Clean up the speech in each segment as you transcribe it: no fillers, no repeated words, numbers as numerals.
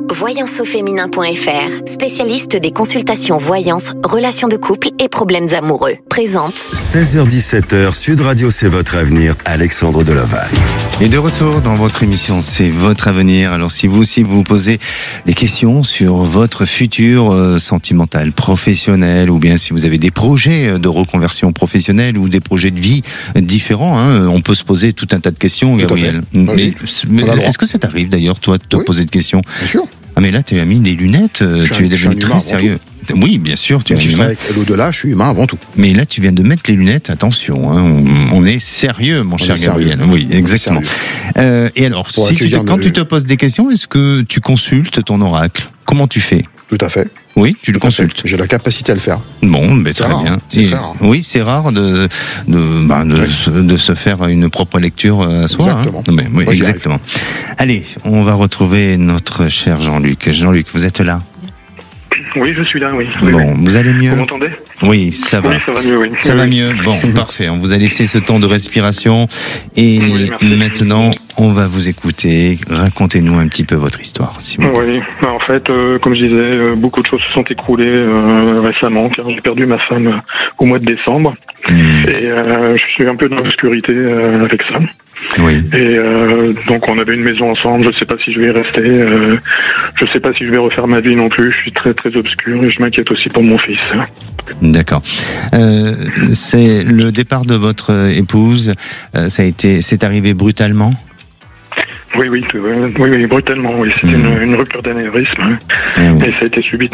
Voyanceauféminin.fr, spécialiste des consultations voyance, relations de couple et problèmes amoureux. Présente 16h-17h, Sud Radio, c'est votre avenir, Alexandre Deloval. Et de retour dans votre émission, c'est votre avenir. Alors si vous aussi vous posez des questions sur votre futur sentimental, professionnel, ou bien si vous avez des projets de reconversion professionnelle ou des projets de vie différents, on peut se poser tout un tas de questions, Gabriel. Mais est-ce que ça t'arrive d'ailleurs, toi, de te poser de questions? Bien sûr. Ah mais là, tu as mis des lunettes, tu es devenu très sérieux. Oui, bien sûr, tu es humain. Avec l'au-delà, je suis humain avant tout. Mais là, tu viens de mettre les lunettes, attention, on est sérieux, mon cher Gabriel. Oui, exactement. Et alors, quand tu te poses des questions, est-ce que tu consultes ton oracle? Comment tu fais? Tout à fait. Oui, tu le consultes. J'ai la capacité à le faire. Bon, mais très bien. C'est rare. Oui, c'est rare de se faire une propre lecture à soi. Exactement. Oui, exactement. Allez, on va retrouver notre cher Jean-Luc. Jean-Luc, vous êtes là? Oui, je suis là, oui. Bon, vous allez mieux? Vous m'entendez? Oui, ça va. Oui, ça va mieux, oui. Ça va mieux. Bon, parfait. On vous a laissé ce temps de respiration. Et maintenant, on va vous écouter. Racontez-nous un petit peu votre histoire, s'il vous plaît. Oui, en fait, comme je disais, beaucoup de choses se sont écoulées récemment, car j'ai perdu ma femme au mois de décembre. Et je suis un peu dans l'obscurité avec ça. Oui. Et donc on avait une maison ensemble, je sais pas si je vais y rester, je sais pas si je vais refaire ma vie non plus, je suis très très obscur et je m'inquiète aussi pour mon fils. D'accord. C'est le départ de votre épouse, c'est arrivé brutalement? Oui, brutalement, oui. C'était une rupture d'anévrisme, et ça a été subite.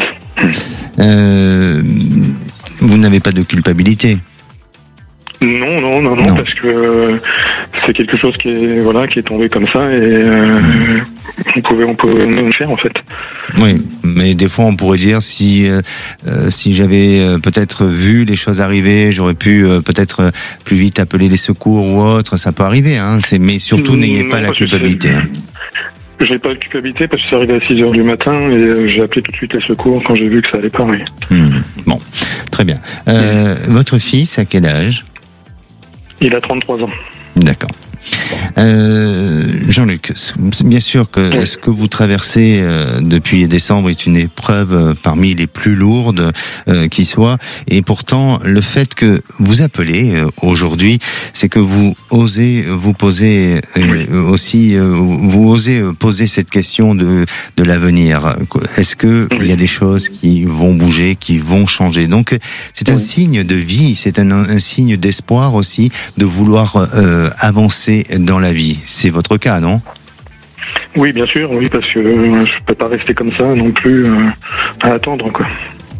Vous n'avez pas de culpabilité? Non, parce que c'est quelque chose qui est tombé comme ça et on pouvait le faire en fait. Oui, mais des fois on pourrait dire si j'avais peut-être vu les choses arriver, j'aurais pu peut-être plus vite appeler les secours ou autre, ça peut arriver, mais surtout n'ayez pas la culpabilité. Je n'ai pas de culpabilité parce que c'est arrivé à 6h du matin et j'ai appelé tout de suite les secours quand j'ai vu que ça allait pas. Oui. Bon, très bien. Votre fils, à quel âge? Il a 33 ans. D'accord. Jean-Luc, bien sûr que ce que vous traversez depuis décembre est une épreuve parmi les plus lourdes qui soit, et pourtant le fait que vous appelez aujourd'hui, c'est que vous osez vous poser vous osez poser cette question de l'avenir. Est-ce que il y a des choses qui vont bouger, qui vont changer? Donc c'est un signe de vie, c'est un signe d'espoir aussi, de vouloir avancer dans la vie. C'est votre cas, non? Oui, bien sûr, oui, parce que je peux pas rester comme ça non plus à attendre, quoi.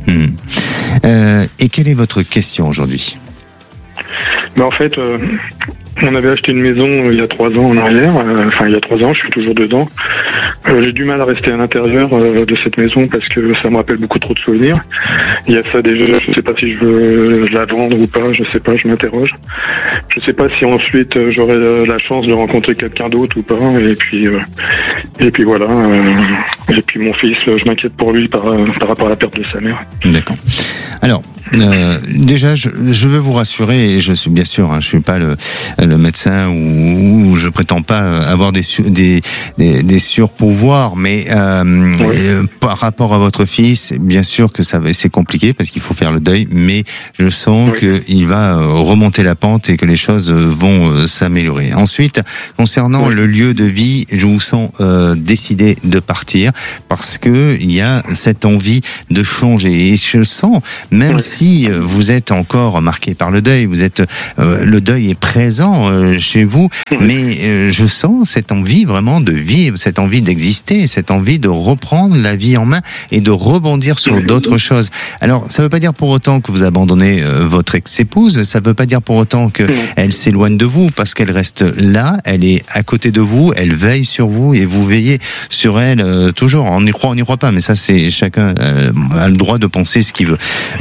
Et quelle est votre question aujourd'hui? En fait, on avait acheté une maison il y a 3 ans en arrière, il y a 3 ans, je suis toujours dedans. J'ai du mal à rester à l'intérieur de cette maison parce que ça me rappelle beaucoup trop de souvenirs. Il y a ça déjà, je sais pas si je veux la vendre ou pas, je sais pas, je m'interroge. Je sais pas si ensuite j'aurai la chance de rencontrer quelqu'un d'autre ou pas, et puis voilà. Et puis mon fils, je m'inquiète pour lui par rapport à la perte de sa mère. D'accord. Alors, déjà, je veux vous rassurer, et je suis bien sûr, je suis pas le médecin ou je prétends pas avoir des surpouvoirs, mais par rapport à votre fils, bien sûr que c'est compliqué parce qu'il faut faire le deuil, mais je sens qu'il va remonter la pente et que les choses vont s'améliorer. Ensuite, concernant le lieu de vie, je vous sens décidé de partir parce que il y a cette envie de changer, et je sens, même si vous êtes encore marqué par le deuil, le deuil est présent chez vous, mais je sens cette envie vraiment de vivre, cette envie d'exister, cette envie de reprendre la vie en main et de rebondir sur d'autres choses. Alors, ça ne veut pas dire pour autant que vous abandonnez votre ex-épouse, ça ne veut pas dire pour autant qu'elle s'éloigne de vous, parce qu'elle reste là, elle est à côté de vous, elle veille sur vous et vous veillez sur elle toujours. On y croit pas, mais ça c'est chacun a le droit de penser ce qu'il veut.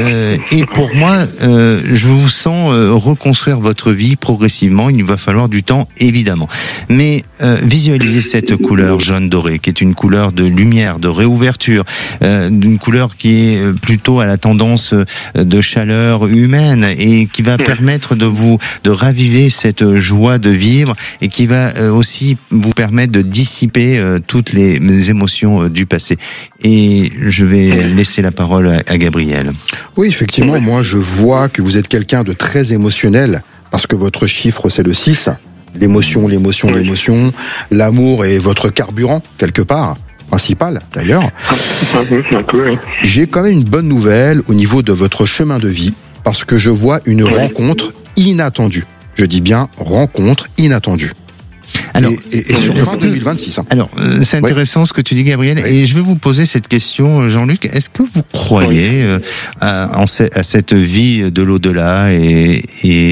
et pour moi, je vous sens reconstruire votre vie progressivement. Il va falloir du temps, évidemment. Mais visualisez cette couleur jaune doré, qui est une couleur de lumière, de réouverture, d'une couleur qui est plutôt à la tendance de chaleur humaine et qui va permettre de raviver cette joie de vivre et qui va aussi vous permettre de dissiper toutes les émotions du passé. Et je vais laisser la parole à Gabriel. Oui, effectivement, moi je vois que vous êtes quelqu'un de très émotionnel, parce que votre chiffre c'est le 6, l'émotion, l'amour est votre carburant, quelque part, principal d'ailleurs. J'ai quand même une bonne nouvelle au niveau de votre chemin de vie, parce que je vois une rencontre inattendue. Je dis bien rencontre inattendue. Alors, et sur fin 2026. Alors, c'est intéressant ce que tu dis, Gabriel, et je vais vous poser cette question, Jean-Luc. Est-ce que vous croyez à cette vie de l'au-delà et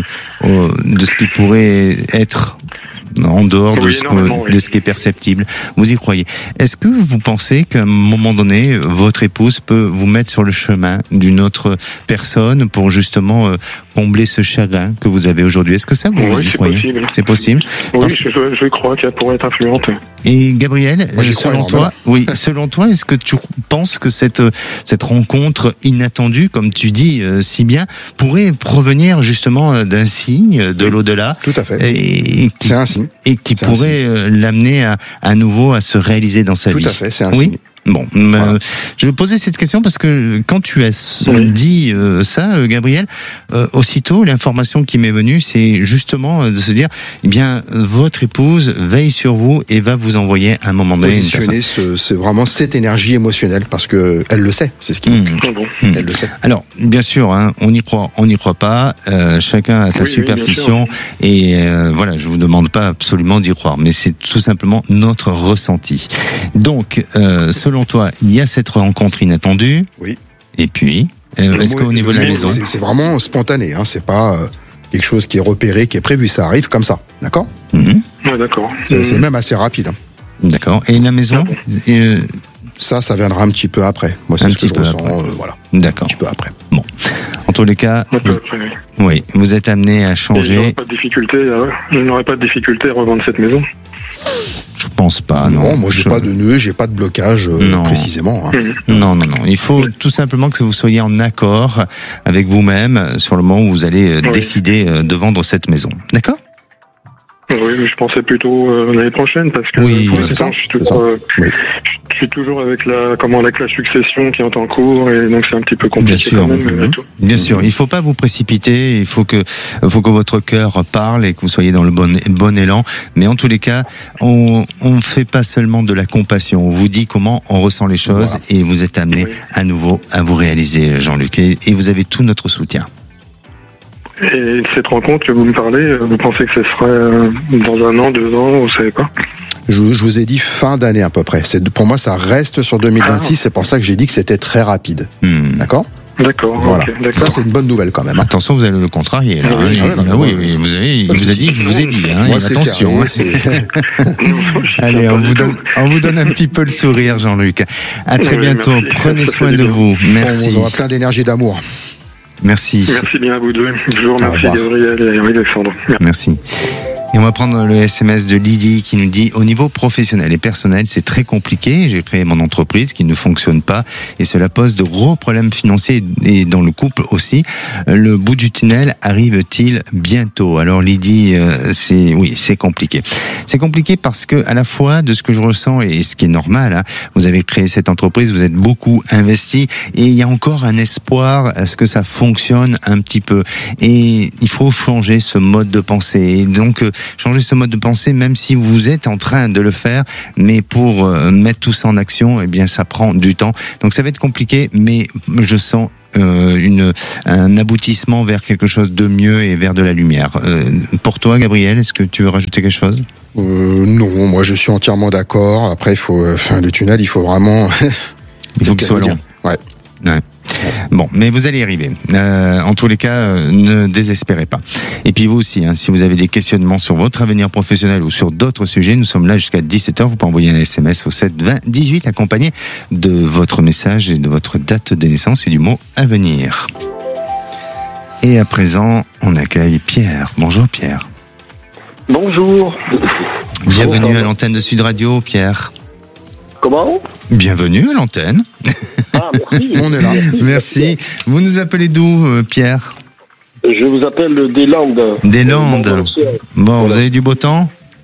de ce qui pourrait être en dehors de ce qui est perceptible? Vous y croyez? Est-ce que vous pensez qu'à un moment donné, votre épouse peut vous mettre sur le chemin d'une autre personne pour justement combler ce chagrin que vous avez aujourd'hui? Est-ce que ça, vous y croyez? Possible. C'est possible. Oui, je crois qu'elle pourrait être influente. Et Gabriel, moi, selon toi, est-ce que tu penses que cette rencontre inattendue, comme tu dis si bien, pourrait provenir justement d'un signe de l'au-delà? Tout à fait. C'est un signe. Et qui pourrait l'amener à nouveau à se réaliser dans sa vie. Tout à fait, c'est un signe. Bon, je vais poser cette question parce que quand tu as dit ça, Gabriel, aussitôt l'information qui m'est venue, c'est justement de se dire, eh bien, votre épouse veille sur vous et va vous envoyer à un moment donné une personne. C'est vraiment cette énergie émotionnelle, parce que elle le sait, c'est ce qui elle le sait. Alors, bien sûr, on y croit pas. Chacun a sa superstition et voilà, je vous demande pas absolument d'y croire, mais c'est tout simplement notre ressenti. Donc, selon toi, il y a cette rencontre inattendue. Oui. Et puis, est-ce qu'au niveau de la maison, c'est vraiment spontané, c'est pas quelque chose qui est repéré, qui est prévu, ça arrive comme ça, d'accord? Ouais, d'accord. C'est même assez rapide. D'accord. Et la maison, ça viendra un petit peu après. Moi, c'est ce que je ressens. Voilà. D'accord. Un petit peu après. Bon. En tous les cas, oui, vous êtes amené à changer. Je n'aurai pas de difficulté à revendre cette maison. Je pense pas, non. Non, moi j'ai pas de nœud, j'ai pas de blocage précisément. Non. Il faut tout simplement que vous soyez en accord avec vous-même sur le moment où vous allez décider de vendre cette maison. D'accord ? Oui, mais je pensais plutôt l'année prochaine, parce que pour l'instant, je suis toujours avec la succession qui est en cours, et donc c'est un petit peu compliqué. Bien sûr, quand même, bien sûr. Il faut pas vous précipiter. Il faut que votre cœur parle et que vous soyez dans le bon élan. Mais en tous les cas, on fait pas seulement de la compassion. On vous dit comment on ressent les choses, et vous êtes amené à nouveau à vous réaliser, Jean-Luc. Et vous avez tout notre soutien. Et cette rencontre que vous me parlez, vous pensez que ce serait dans 1 an, 2 ans, vous savez pas? Je vous ai dit fin d'année à peu près. Pour moi, ça reste sur 2026. C'est pour ça que j'ai dit que c'était très rapide. D'accord ? D'accord. Voilà. Okay, d'accord. Ça, c'est une bonne nouvelle quand même. Attention, vous allez le contrarier. Là, oui, il vous a dit, je vous ai dit. Moi, attention. Allez, on vous donne un petit peu le sourire, Jean-Luc. À très bientôt. Merci. Prenez soin de vous. Merci. On vous aura plein d'énergie et d'amour. Merci. Merci bien à vous deux. Je vous remercie, Gabriel et Alexandre. Merci. Et on va prendre le SMS de Lydie qui nous dit: au niveau professionnel et personnel, c'est très compliqué. J'ai créé mon entreprise qui ne fonctionne pas et cela pose de gros problèmes financiers et dans le couple aussi. Le bout du tunnel arrive-t-il bientôt? Alors Lydie, c'est compliqué. C'est compliqué parce que à la fois de ce que je ressens et ce qui est normal, vous avez créé cette entreprise, vous êtes beaucoup investi et il y a encore un espoir à ce que ça fonctionne un petit peu. Et il faut changer ce mode de pensée. Et donc changer ce mode de pensée, même si vous êtes en train de le faire, mais pour mettre tout ça en action, eh bien ça prend du temps. Donc ça va être compliqué, mais je sens un aboutissement vers quelque chose de mieux et vers de la lumière. Pour toi, Gabriel, est-ce que tu veux rajouter quelque chose? Non, moi je suis entièrement d'accord. Après, le tunnel, il faut vraiment... il faut qu'il soit long. Ouais. Bon, mais vous allez y arriver. En tous les cas, ne désespérez pas. Et puis vous aussi, hein, si vous avez des questionnements sur votre avenir professionnel ou sur d'autres sujets, nous sommes là jusqu'à 17h. Vous pouvez envoyer un SMS au 7 20 18 accompagné de votre message et de votre date de naissance et du mot avenir. Et à présent, on accueille Pierre. Bonjour Pierre. Bonjour. Bienvenue à l'antenne de Sud Radio, Pierre. Comment ? Bienvenue à l'antenne. Ah, merci. On est là. Merci. Vous nous appelez d'où, Pierre ? Je vous appelle des Landes. Des Landes. Bon, Voilà. vous avez du beau temps ?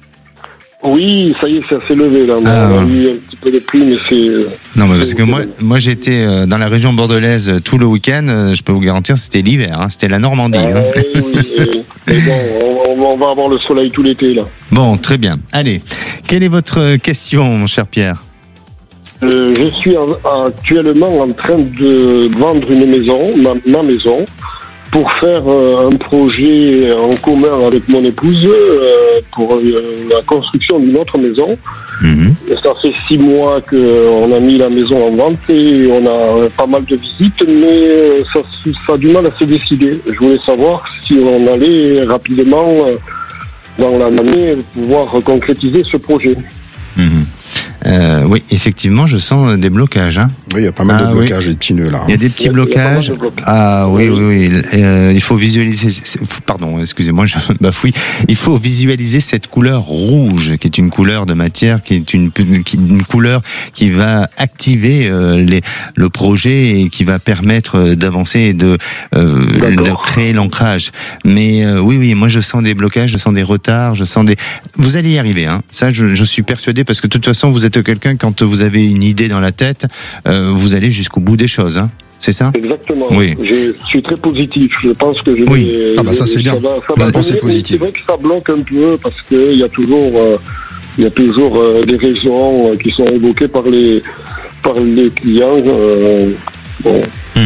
Oui, ça y est, ça s'est levé là. On a eu un petit peu de pluie, mais c'est... Non, mais parce que moi j'étais dans la région bordelaise tout le week-end, je peux vous garantir, c'était l'hiver, hein, c'était la Normandie. Hein. Oui, mais bon, on va avoir le soleil tout l'été là. Bon, très bien. Allez, quelle est votre question, mon cher Pierre ? Je suis actuellement en train de vendre une maison, ma maison, pour faire un projet en commun avec mon épouse pour la construction d'une autre maison. Mhm. Ça fait 6 mois qu'on a mis la maison en vente et on a pas mal de visites, mais ça a du mal à se décider. Je voulais savoir si on allait rapidement dans l'année pouvoir concrétiser ce projet. Mhm. Oui, effectivement, je sens des blocages. Hein. Oui, il y a pas mal de blocages et de petits nœuds là. Il y a des petits blocages. Ah oui, oui, oui. Il faut visualiser. Pardon, excusez-moi, je bafouille. Il faut visualiser cette couleur rouge, qui est une couleur de matière, qui est une couleur qui va activer le projet et qui va permettre d'avancer et de créer l'ancrage. Mais oui, moi je sens des blocages, je sens des retards, je sens des. Vous allez y arriver, hein. Ça, je suis persuadé parce que de toute façon, vous êtes quelqu'un, quand vous avez une idée dans la tête, vous allez jusqu'au bout des choses, hein. C'est ça ? Exactement. Oui. Je suis très positif. Je pense que je vais... Oui. Ah bah ça c'est bien. Ça va penser donner, positif. C'est vrai que ça bloque un peu parce que il y a toujours des raisons qui sont évoquées par les clients. Bon.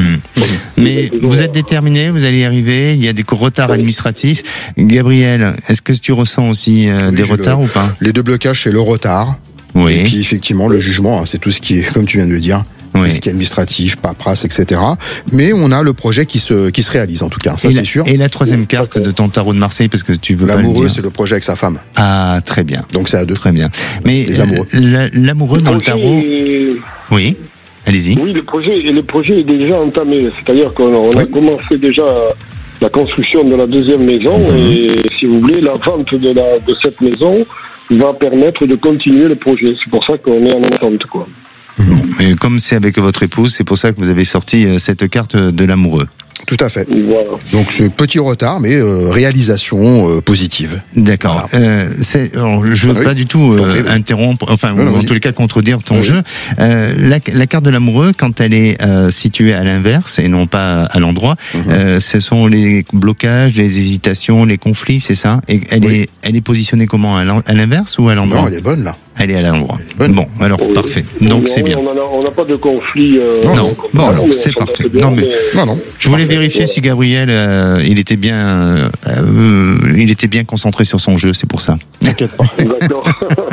Mais vous êtes déterminé, vous allez y arriver. Il y a des retards administratifs. Gabriel, est-ce que tu ressens aussi des retards ou pas ? Les 2 blocages, c'est le retard. Oui. Et puis effectivement, le jugement, c'est tout ce qui est, comme tu viens de le dire, tout ce qui est administratif, paperasse, etc. Mais on a le projet qui se réalise en tout cas, ça c'est sûr. Et la 3e carte de ton tarot de Marseille, parce que tu veux pas le L'amoureux, dire. c'est le projet avec sa femme. Ah, très bien. Donc c'est à 2. Très bien. Mais Les amoureux. L'amoureux dans le tarot. Oui. Allez-y. Oui, le projet est déjà entamé. C'est-à-dire qu'on a commencé déjà la construction de la 2e maison et si vous voulez, la vente de cette maison va permettre de continuer le projet. C'est pour ça qu'on est en attente, quoi. Et comme c'est avec votre épouse, c'est pour ça que vous avez sorti cette carte de l'amoureux. Tout à fait. Voilà. Donc ce petit retard, mais réalisation positive. D'accord. Alors, je veux pas du tout interrompre, enfin, ou en tous les cas contredire ton jeu. La carte de l'amoureux, quand elle est située à l'inverse et non pas à l'endroit, ce sont les blocages, les hésitations, les conflits, c'est ça ? Et elle est positionnée comment ? À l'inverse ou à l'endroit ? Non, elle est bonne là. Elle est à l'endroit. Bon, alors parfait. Donc c'est bien. On n'a pas de conflit. Non. Bon, alors c'est parfait. Non, mais je voulais vérifier si Gabriel, il était bien concentré sur son jeu. C'est pour ça. T'inquiète pas. D'accord.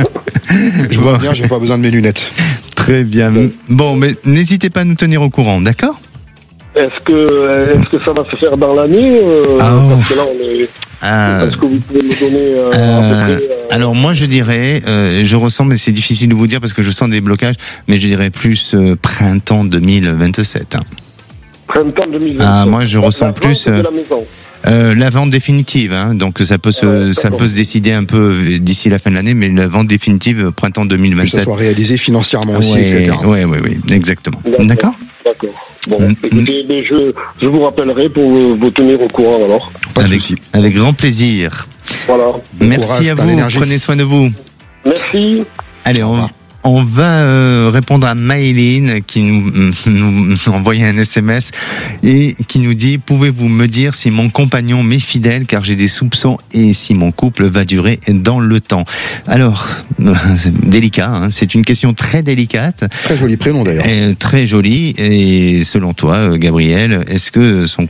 Je vois bien, j'ai pas besoin de mes lunettes. Très bien. Bon, mais n'hésitez pas à nous tenir au courant, d'accord ? Est-ce que ça va se faire dans l'année parce que là on est. Est-ce que vous pouvez me donner à peu près, Alors moi je dirais, je ressens, mais c'est difficile de vous dire parce que je sens des blocages, mais je dirais plus printemps 2027. Hein. Printemps 2027. Ah, moi je ressens plus de la maison. la vente définitive, hein, donc ça peut se décider un peu d'ici la fin de l'année, mais la vente définitive printemps 2027. Que ça soit réalisé financièrement aussi, etc. Oui, exactement. D'accord. Bon, écoutez, mais je vous rappellerai pour vous tenir au courant alors. Pas de souci. Avec grand plaisir. Voilà. Merci à vous, prenez soin de vous. Merci. Allez, on va répondre à Maëline qui nous envoyait un SMS et qui nous dit: pouvez-vous me dire si mon compagnon m'est fidèle car j'ai des soupçons et si mon couple va durer dans le temps. Alors, c'est délicat, hein, c'est une question très délicate. Très joli prénom d'ailleurs. Très joli. Et selon toi, Gabriel, est-ce que son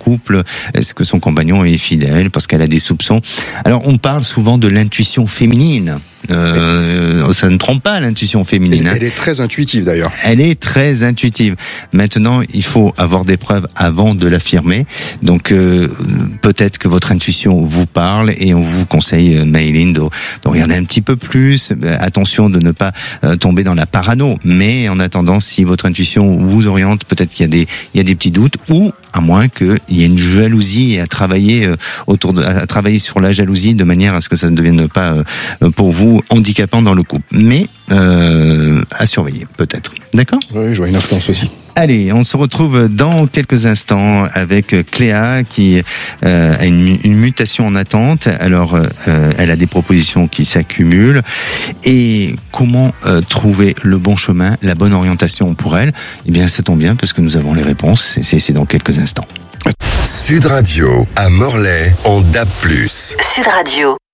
compagnon est fidèle parce qu'elle a des soupçons? Alors, on parle souvent de l'intuition féminine. Ça ne trompe pas l'intuition féminine. Elle est très intuitive d'ailleurs. Elle est très intuitive. Maintenant, il faut avoir des preuves avant de l'affirmer. Donc, peut-être que votre intuition vous parle et on vous conseille, Maëlyn, de regarder un petit peu plus. Attention de ne pas tomber dans la parano. Mais en attendant, si votre intuition vous oriente, peut-être qu'il y a des petits doutes, ou à moins qu'il y ait une jalousie et à travailler sur la jalousie de manière à ce que ça ne devienne pas pour vous handicapant dans le couple. Mais à surveiller, peut-être. D'accord ? Oui, je vois une influence aussi. Allez, on se retrouve dans quelques instants avec Cléa qui a une mutation en attente. Alors, elle a des propositions qui s'accumulent. Et comment trouver le bon chemin, la bonne orientation pour elle ? Eh bien, ça tombe bien parce que nous avons les réponses. C'est dans quelques instants. Sud Radio, à Morlaix, en DAB+. Sud Radio.